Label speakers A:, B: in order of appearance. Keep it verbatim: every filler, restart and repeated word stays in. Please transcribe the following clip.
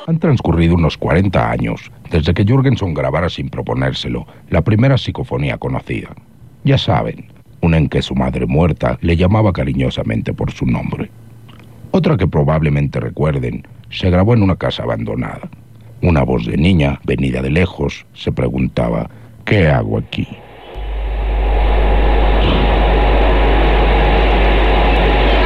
A: Han transcurrido unos cuarenta años desde que Jürgenson grabara sin proponérselo la primera psicofonía conocida. Ya saben, una en que su madre muerta le llamaba cariñosamente por su nombre. Otra que probablemente recuerden se grabó en una casa abandonada. Una voz de niña, venida de lejos, se preguntaba: ¿qué hago aquí?